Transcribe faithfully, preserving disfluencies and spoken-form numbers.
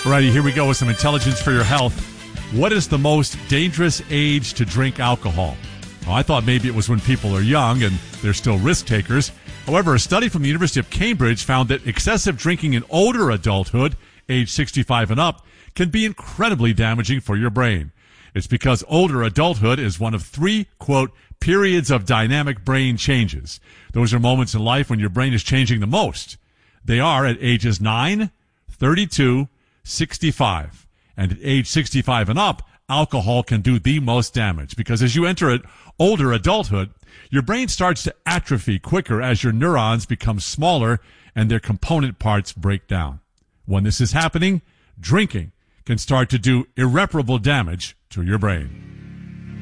Alrighty, here we go with some intelligence for your health. What is the most dangerous age to drink alcohol? Well, I thought maybe it was when people are young and they're still risk takers. However, a study from the University of Cambridge found that excessive drinking in older adulthood, age sixty-five and up, can be incredibly damaging for your brain. It's because older adulthood is one of three, quote, periods of dynamic brain changes. Those are moments in life when your brain is changing the most. They are at ages nine, thirty-two, sixty-five. And at age sixty-five and up, alcohol can do the most damage because as you enter it, older adulthood, your brain starts to atrophy quicker as your neurons become smaller and their component parts break down. When this is happening, drinking can start to do irreparable damage to your brain.